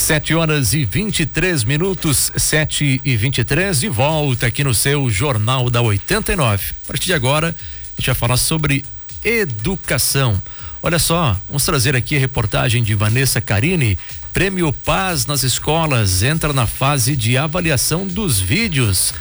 7h23, 7h23, de volta aqui no seu Jornal da 89. A partir de agora, a gente vai falar sobre educação. Olha só, vamos trazer aqui a reportagem de Vanessa Carini. Prêmio Paz nas Escolas entra na fase de avaliação dos vídeos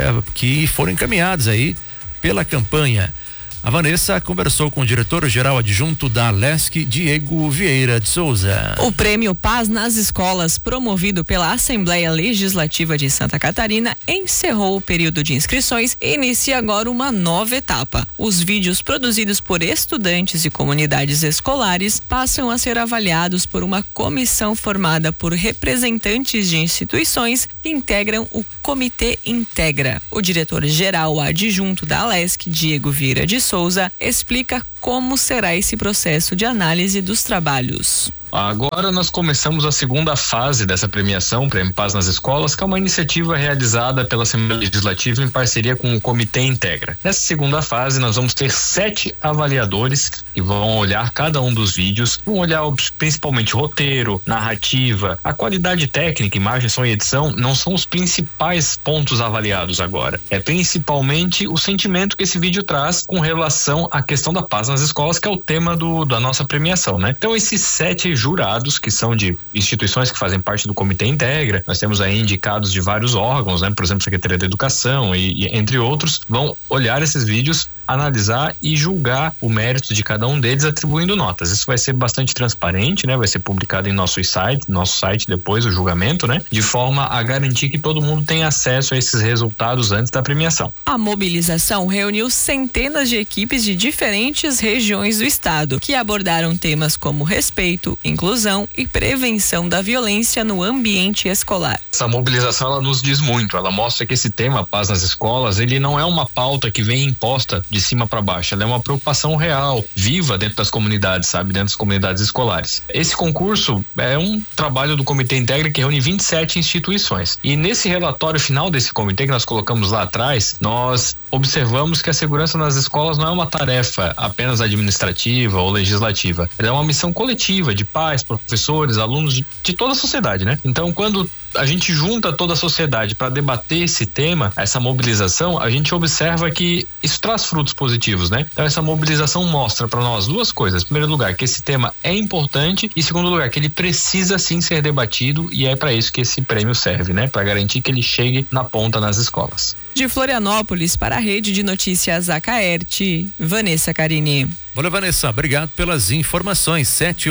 que foram encaminhados aí pela campanha. A Vanessa conversou com o diretor-geral adjunto da Alesc, Diego Vieira de Souza. O Prêmio Paz nas Escolas, promovido pela Assembleia Legislativa de Santa Catarina, encerrou o período de inscrições e inicia agora uma nova etapa. Os vídeos produzidos por estudantes e comunidades escolares passam a ser avaliados por uma comissão formada por representantes de instituições que integram o Comitê Integra. O diretor-geral adjunto da Alesc, Diego Vieira de Souza, explica como será esse processo de análise dos trabalhos. Agora nós começamos a segunda fase dessa premiação, Prêmio Paz nas Escolas, que é uma iniciativa realizada pela Assembleia Legislativa em parceria com o Comitê Integra. Nessa segunda fase nós vamos ter 7 avaliadores que vão olhar cada um dos vídeos, vão olhar principalmente roteiro, narrativa, a qualidade técnica, imagem, som e edição não são os principais pontos avaliados agora. É principalmente o sentimento que esse vídeo traz com relação à questão da paz nas escolas, que é o tema da nossa premiação, né? Então esses 7 jurados, que são de instituições que fazem parte do Comitê Integra, nós temos aí indicados de vários órgãos, né? Por exemplo, Secretaria da Educação e entre outros, vão olhar esses vídeos, analisar e julgar o mérito de cada um deles, atribuindo notas. Isso vai ser bastante transparente, né? Vai ser publicado em nosso site depois, o julgamento, né? De forma a garantir que todo mundo tenha acesso a esses resultados antes da premiação. A mobilização reuniu centenas de equipes de diferentes regiões do estado, que abordaram temas como respeito, inclusão e prevenção da violência no ambiente escolar. Essa mobilização, ela nos diz muito, ela mostra que esse tema, paz nas escolas, ele não é uma pauta que vem imposta de cima para baixo, ela é uma preocupação real, viva dentro das comunidades, sabe, dentro das comunidades escolares. Esse concurso é um trabalho do Comitê Integra que reúne 27 instituições, e nesse relatório final desse comitê que nós colocamos lá atrás, nós observamos que a segurança nas escolas não é uma tarefa apenas administrativa ou legislativa, ela é uma missão coletiva de pais, professores, alunos de toda a sociedade, né? Então, quando a gente junta toda a sociedade para debater esse tema, essa mobilização, a gente observa que isso traz frutos positivos, né? Então essa mobilização mostra para nós duas coisas. Em primeiro lugar, que esse tema é importante, e em segundo lugar, que ele precisa sim ser debatido, e é para isso que esse prêmio serve, né? Para garantir que ele chegue na ponta nas escolas. De Florianópolis para a Rede de Notícias Acaerte, Vanessa Carini. Olha, Vanessa, obrigado pelas informações.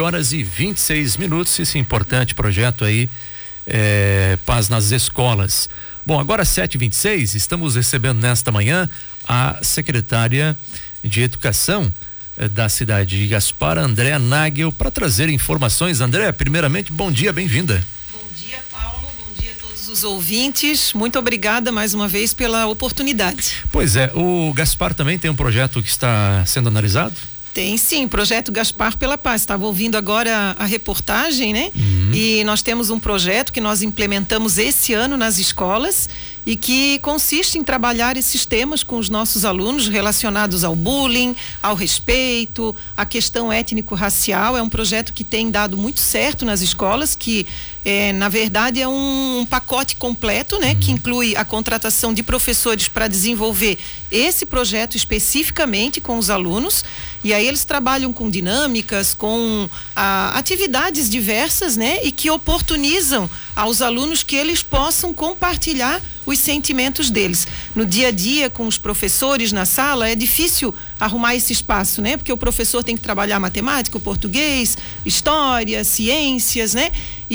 7h26, esse importante projeto aí, Paz nas Escolas. Bom, agora 7h26, estamos recebendo nesta manhã a secretária de Educação da cidade de Gaspar, Andréa Nagel, para trazer informações. Andréa, primeiramente, bom dia, bem-vinda. Bom dia, Paulo, bom dia a todos os ouvintes, muito obrigada mais uma vez pela oportunidade. Pois é, o Gaspar também tem um projeto que está sendo analisado? Tem sim, projeto Gaspar pela Paz. Estava ouvindo agora a reportagem, né? E nós temos um projeto que nós implementamos esse ano nas escolas e que consiste em trabalhar esses temas com os nossos alunos relacionados ao bullying, ao respeito, à questão étnico-racial. É um projeto que tem dado muito certo nas escolas, que na verdade é um pacote completo, né? Que inclui a contratação de professores para desenvolver esse projeto especificamente com os alunos, e aí eles trabalham com dinâmicas, com atividades diversas, né? E que oportunizam aos alunos que eles possam compartilhar os sentimentos deles. No dia a dia, com os professores na sala, é difícil arrumar esse espaço, né? Porque o professor tem que trabalhar matemática, o português, história, ciências, né?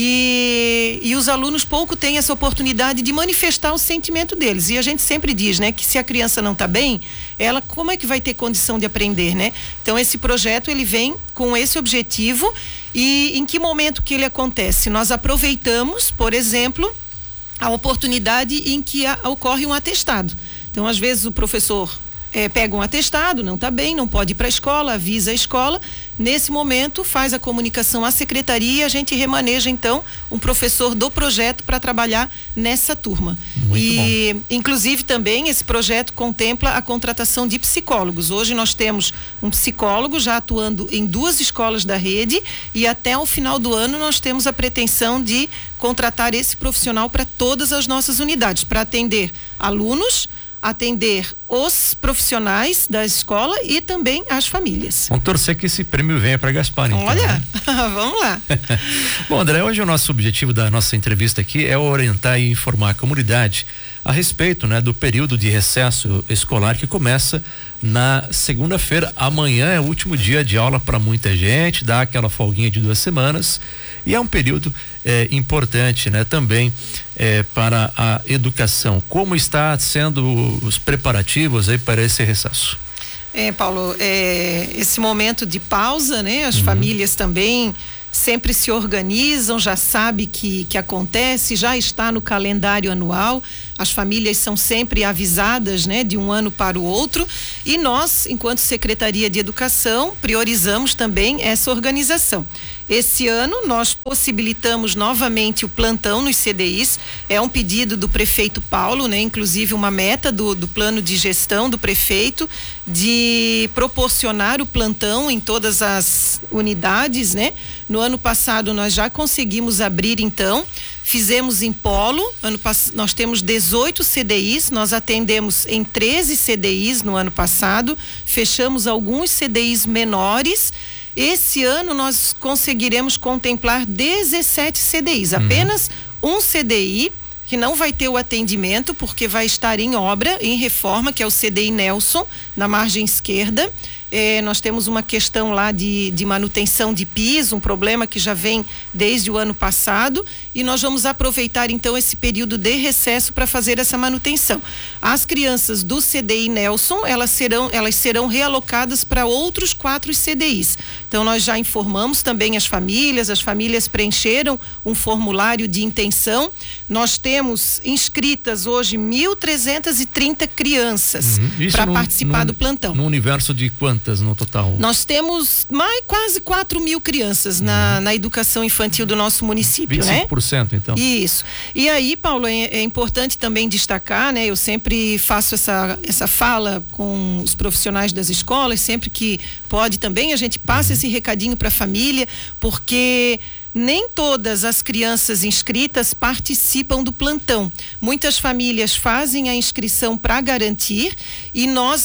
E os alunos pouco têm essa oportunidade de manifestar o sentimento deles. E a gente sempre diz, né? Que se a criança não está bem, ela como é que vai ter condição de aprender, né? Então esse projeto, ele vem com esse objetivo. E em que momento que ele acontece? Nós aproveitamos, por exemplo, a oportunidade em que ocorre um atestado. Então, às vezes, o professor pega um atestado, não está bem, não pode ir para a escola, avisa a escola. Nesse momento, faz a comunicação à secretaria e a gente remaneja, então, um professor do projeto para trabalhar nessa turma. Muito bom. Inclusive, também, esse projeto contempla a contratação de psicólogos. Hoje nós temos um psicólogo já atuando em 2 escolas da rede e até o final do ano nós temos a pretensão de contratar esse profissional para todas as nossas unidades, para atender alunos, atender os profissionais da escola e também as famílias. Vamos torcer que esse prêmio venha para Gaspar, então. Olha, né? Vamos lá. Bom, André, hoje o nosso objetivo da nossa entrevista aqui é orientar e informar a comunidade a respeito, né, do período de recesso escolar que começa na segunda-feira. Amanhã é o último dia de aula para muita gente, dá aquela folguinha de 2 semanas e é um período importante, né, também para a educação. Como está sendo os preparativos aí para esse recesso? Paulo, esse momento de pausa, né? As famílias também sempre se organizam, já sabe que acontece, já está no calendário anual. As famílias são sempre avisadas, né, de um ano para o outro, e nós, enquanto Secretaria de Educação, priorizamos também essa organização. Esse ano nós possibilitamos novamente o plantão nos CDIs, é um pedido do prefeito Paulo, né? Inclusive uma meta do plano de gestão do prefeito de proporcionar o plantão em todas as unidades, né? No ano passado nós já conseguimos abrir, então, fizemos em polo, nós temos 18 CDIs, nós atendemos em 13 CDIs no ano passado, fechamos alguns CDIs menores. Esse ano nós conseguiremos contemplar 17 CDIs, apenas um CDI que não vai ter o atendimento porque vai estar em obra, em reforma, que é o CDI Nelson, na margem esquerda. Nós temos uma questão lá de manutenção de piso, um problema que já vem desde o ano passado, e nós vamos aproveitar então esse período de recesso para fazer essa manutenção. As crianças do CDI Nelson, elas serão realocadas para outros 4 CDIs. Então nós já informamos também as famílias preencheram um formulário de intenção. Nós temos inscritas hoje 1.330 crianças para participar do plantão. No universo de quantas no total? Nós temos quase 4.000 crianças na educação infantil do nosso município, 25%, né? Então. Isso. E aí, Paulo, é importante também destacar, né? Eu sempre faço essa fala com os profissionais das escolas, sempre que pode também a gente passa esse recadinho para a família, porque nem todas as crianças inscritas participam do plantão. Muitas famílias fazem a inscrição para garantir e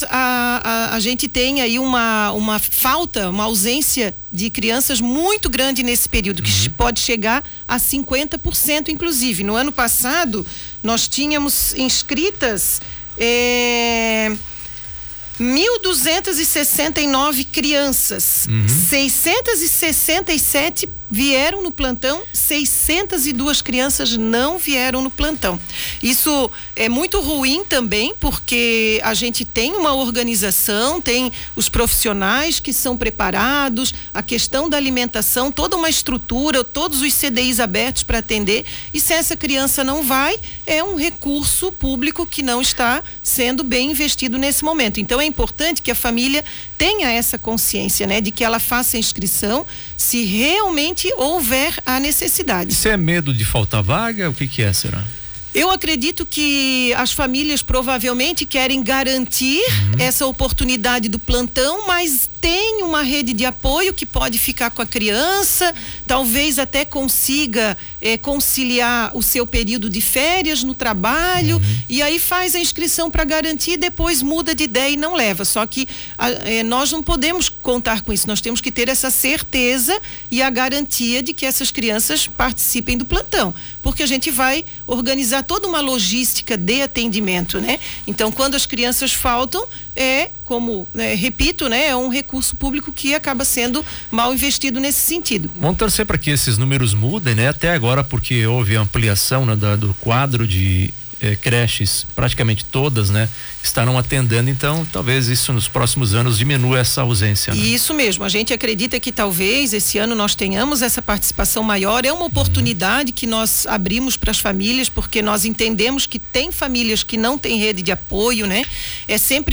a gente tem aí uma falta, uma ausência de crianças muito grande nesse período, que pode chegar a 50%, inclusive. No ano passado, nós tínhamos inscritas 1.269 crianças, 667 vieram no plantão, 602 crianças não vieram no plantão. Isso é muito ruim também, porque a gente tem uma organização, tem os profissionais que são preparados, a questão da alimentação, toda uma estrutura, todos os CDIs abertos para atender, e se essa criança não vai, é um recurso público que não está sendo bem investido nesse momento. Então é importante que a família tenha essa consciência, né, de que ela faça a inscrição se realmente houver a necessidade. Isso é medo de faltar vaga? O que é, será? Eu acredito que as famílias provavelmente querem garantir essa oportunidade do plantão, mas tem uma rede de apoio que pode ficar com a criança, talvez até consiga conciliar o seu período de férias no trabalho, e aí faz a inscrição para garantir e depois muda de ideia e não leva. Só que nós não podemos contar com isso, nós temos que ter essa certeza e a garantia de que essas crianças participem do plantão, porque a gente vai organizar toda uma logística de atendimento, né? Então, quando as crianças faltam, repito, né? É um recurso público que acaba sendo mal investido nesse sentido. Vamos torcer para que esses números mudem, né? Até agora, porque houve ampliação, né, do quadro de creches, praticamente todas, né, estarão atendendo, então talvez isso nos próximos anos diminua essa ausência, né? Isso mesmo, a gente acredita que talvez esse ano nós tenhamos essa participação maior, é uma oportunidade que nós abrimos para as famílias, porque nós entendemos que tem famílias que não têm rede de apoio, né? É sempre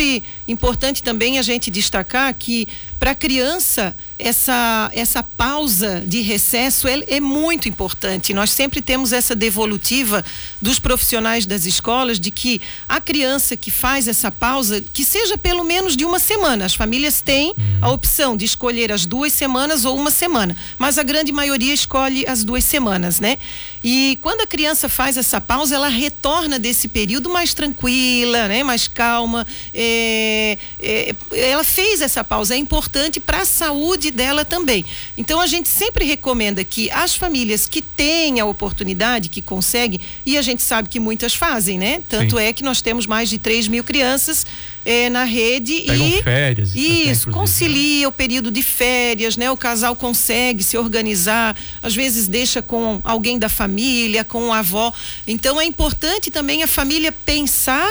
Importante também a gente destacar que para a criança essa pausa de recesso é muito importante. Nós sempre temos essa devolutiva dos profissionais das escolas de que a criança que faz essa pausa, que seja pelo menos de uma semana. As famílias têm a opção de escolher as 2 semanas ou uma semana, mas a grande maioria escolhe as 2 semanas, né? E quando a criança faz essa pausa, ela retorna desse período mais tranquila, né? Mais calma. Ela fez essa pausa, é importante para a saúde dela também. Então a gente sempre recomenda que as famílias que têm a oportunidade, que conseguem, e a gente sabe que muitas fazem, né? Tanto é que nós temos mais de 3.000 crianças na rede. Pegam e férias, isso, concilia o período de férias, né? O casal consegue se organizar, às vezes deixa com alguém da família, com a avó. Então é importante também a família pensar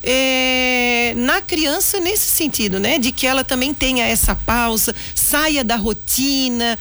na criança nesse sentido, né? De que ela também tenha essa pausa, saia da rotina.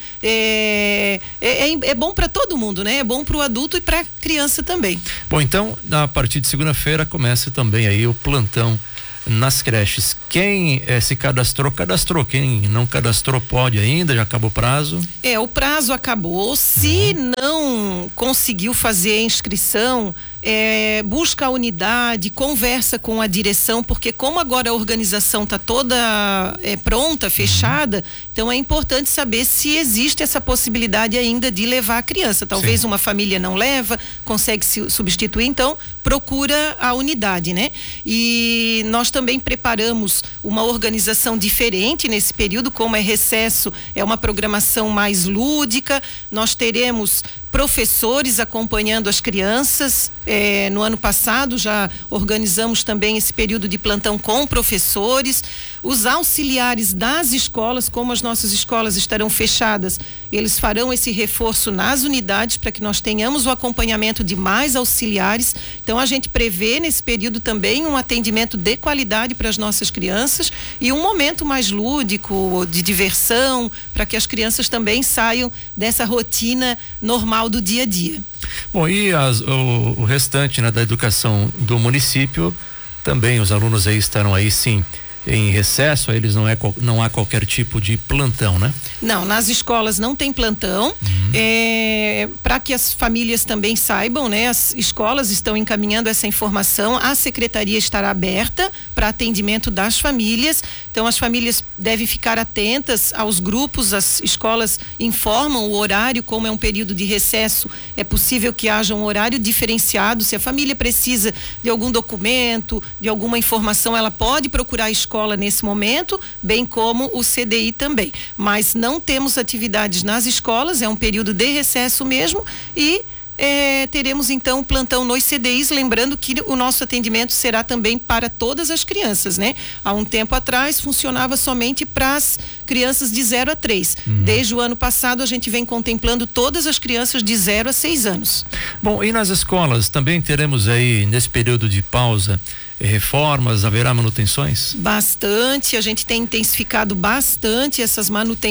É bom para todo mundo, né? É bom para o adulto e para a criança também. Bom, então, a partir de segunda-feira começa também aí o plantão nas creches. Quem se cadastrou. Quem não cadastrou pode ainda, já acabou o prazo? O prazo acabou. Se não conseguiu fazer a inscrição, busca a unidade, conversa com a direção, porque como agora a organização está toda pronta, fechada, então é importante saber se existe essa possibilidade ainda de levar a criança. Talvez uma família não leva, consegue se substituir, então procura a unidade, né? E nós também preparamos uma organização diferente nesse período, como é recesso, é uma programação mais lúdica. Nós teremos professores acompanhando as crianças. No ano passado já organizamos também esse período de plantão com professores. Os auxiliares das escolas, como as nossas escolas estarão fechadas, eles farão esse reforço nas unidades para que nós tenhamos o acompanhamento de mais auxiliares. Então a gente prevê nesse período também um atendimento de qualidade para as nossas crianças e um momento mais lúdico, de diversão, para que as crianças também saiam dessa rotina normal do dia a dia. Bom, e o restante, né, da educação do município, também os alunos aí estarão aí sim em recesso, eles não há qualquer tipo de plantão, né? Não, nas escolas não tem plantão. Para que as famílias também saibam, né? As escolas estão encaminhando essa informação, a secretaria estará aberta para atendimento das famílias, então as famílias devem ficar atentas aos grupos, as escolas informam o horário, como é um período de recesso, é possível que haja um horário diferenciado. Se a família precisa de algum documento, de alguma informação, ela pode procurar a escola nesse momento, bem como o CDI também. Mas não temos atividades nas escolas, é um período de recesso mesmo e teremos então o plantão nos CDIs, lembrando que o nosso atendimento será também para todas as crianças, né? Há um tempo atrás funcionava somente para as crianças de 0 a 3. Desde o ano passado a gente vem contemplando todas as crianças de 0 a 6 anos. Bom, e nas escolas também teremos aí nesse período de pausa reformas, haverá manutenções? Bastante, a gente tem intensificado bastante essas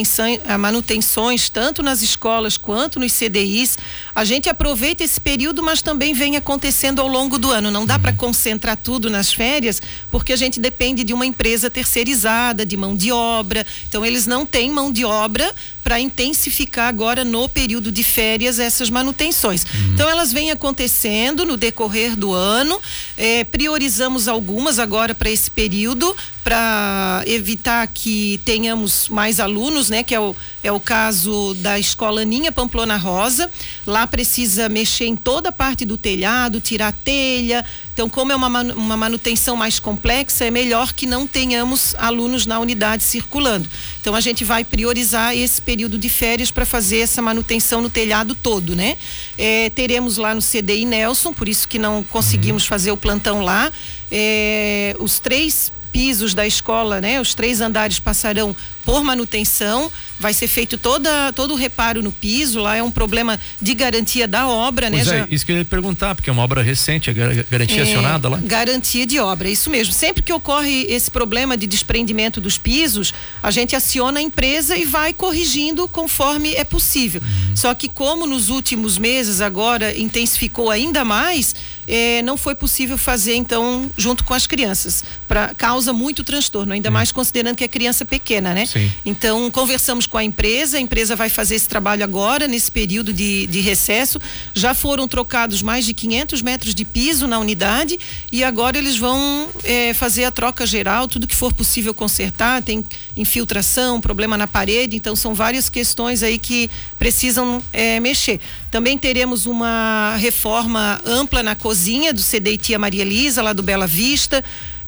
manutenções, tanto nas escolas quanto nos CDIs. A gente aproveita esse período, mas também vem acontecendo ao longo do ano. Não dá para concentrar tudo nas férias, porque a gente depende de uma empresa terceirizada, de mão de obra. Então eles não têm mão de obra para intensificar agora no período de férias essas manutenções. Então elas vêm acontecendo no decorrer do ano, priorizamos algumas agora para esse período, para evitar que tenhamos mais alunos, né? Que é o caso da escola Aninha Pamplona Rosa. Lá precisa mexer em toda a parte do telhado, tirar a telha. Então, como é uma manutenção mais complexa, é melhor que não tenhamos alunos na unidade circulando. Então, a gente vai priorizar esse período de férias para fazer essa manutenção no telhado todo, né? Teremos lá no CDI Nelson, por isso que não conseguimos fazer o plantão lá. Os 3 pisos da escola, né? Os 3 andares passarão por manutenção, vai ser feito todo o reparo no piso, lá é um problema de garantia da obra, pois né? Isso que eu ia perguntar, porque é uma obra recente, a garantia acionada lá? Garantia de obra, isso mesmo. Sempre que ocorre esse problema de desprendimento dos pisos, a gente aciona a empresa e vai corrigindo conforme é possível. Só que como nos últimos meses agora intensificou ainda mais, não foi possível fazer então junto com as crianças, causa muito transtorno, ainda mais considerando que é criança pequena, né? Sim. Então conversamos com a empresa vai fazer esse trabalho agora nesse período de recesso, já foram trocados mais de 500 metros de piso na unidade e agora eles vão fazer a troca geral, tudo que for possível consertar, tem infiltração, problema na parede, então são várias questões aí que precisam mexer. Também teremos uma reforma ampla na cozinha do CDI Tia Maria Elisa, lá do Bela Vista.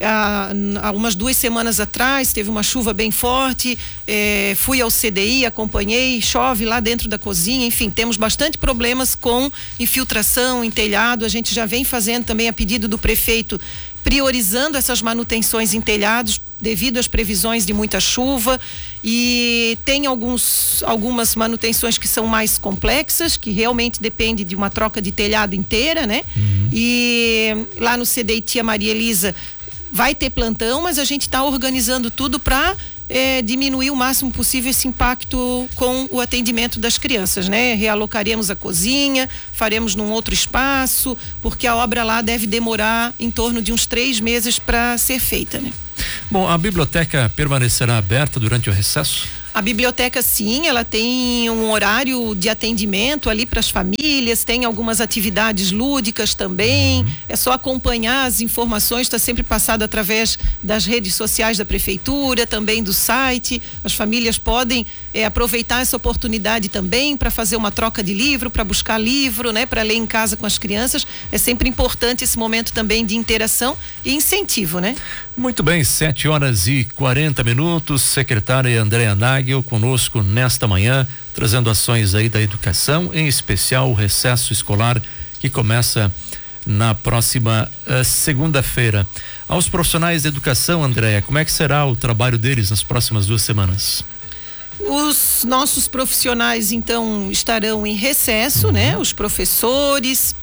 Há umas 2 semanas atrás teve uma chuva bem forte, fui ao CDI, acompanhei, chove lá dentro da cozinha, enfim, temos bastante problemas com infiltração em telhado. A gente já vem fazendo também a pedido do prefeito, priorizando essas manutenções em telhados devido às previsões de muita chuva, e tem algumas manutenções que são mais complexas, que realmente depende de uma troca de telhado inteira, né? E lá no CDI Tia Maria Elisa vai ter plantão, mas a gente está organizando tudo para diminuir o máximo possível esse impacto com o atendimento das crianças, né? Realocaremos a cozinha, faremos num outro espaço, porque a obra lá deve demorar em torno de uns 3 meses para ser feita, né? Bom, a biblioteca permanecerá aberta durante o recesso? A biblioteca, sim, ela tem um horário de atendimento ali para as famílias, tem algumas atividades lúdicas também. É só acompanhar as informações, está sempre passado através das redes sociais da prefeitura, também do site. As famílias podem aproveitar essa oportunidade também para fazer uma troca de livro, para buscar livro, né, para ler em casa com as crianças. É sempre importante esse momento também de interação e incentivo, né? Muito bem, 7h40, secretária Andréa Nagel conosco nesta manhã, trazendo ações aí da educação, em especial o recesso escolar que começa na próxima segunda-feira. Aos profissionais da educação, Andréa, como é que será o trabalho deles nas próximas 2 semanas? Os nossos profissionais então estarão em recesso, né? Os professores,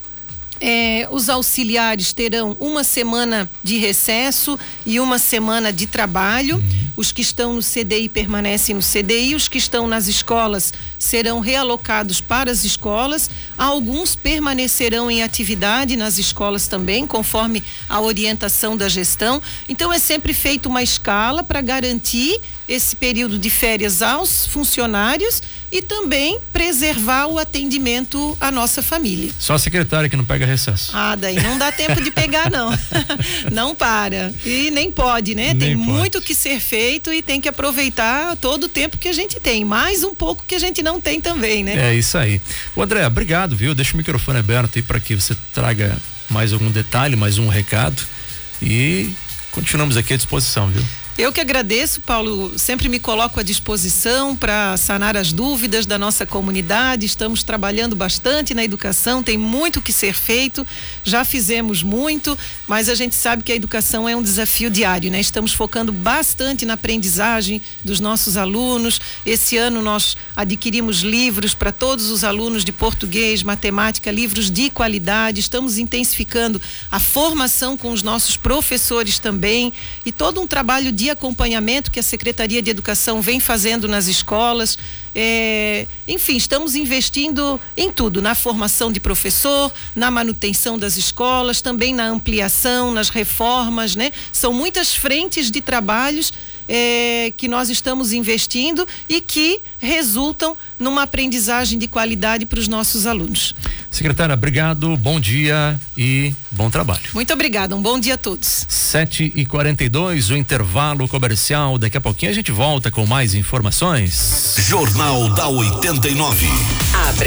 os auxiliares terão 1 semana de recesso e 1 semana de trabalho. Os que estão no CDI permanecem no CDI, os que estão nas escolas serão realocados para as escolas. Alguns permanecerão em atividade nas escolas também, conforme a orientação da gestão. Então é sempre feita uma escala para garantir esse período de férias aos funcionários e também preservar o atendimento à nossa família. Só a secretária que não pega recesso. Daí não dá tempo de pegar, não. Não para. E nem pode, né? Tem muito que ser feito e tem que aproveitar todo o tempo que a gente tem. Mais um pouco que a gente não tem também, né? É isso aí. Ô André, obrigado, viu? Deixa o microfone aberto aí para que você traga mais algum detalhe, mais um recado, e continuamos aqui à disposição, viu? Eu que agradeço, Paulo, sempre me coloco à disposição para sanar as dúvidas da nossa comunidade. Estamos trabalhando bastante na educação, tem muito que ser feito, já fizemos muito, mas a gente sabe que a educação é um desafio diário, né? Estamos focando bastante na aprendizagem dos nossos alunos. Esse ano nós adquirimos livros para todos os alunos de português, matemática, livros de qualidade. Estamos intensificando a formação com os nossos professores também, e todo um trabalho de acompanhamento que a Secretaria de Educação vem fazendo nas escolas. Enfim, estamos investindo em tudo, na formação de professor, na manutenção das escolas, também na ampliação, nas reformas, né? São muitas frentes de trabalhos que nós estamos investindo e que resultam numa aprendizagem de qualidade para os nossos alunos. Secretária, obrigado, bom dia e bom trabalho. Muito obrigada, um bom dia a todos. 7h42, o intervalo comercial. Daqui a pouquinho a gente volta com mais informações. Jornal da 89.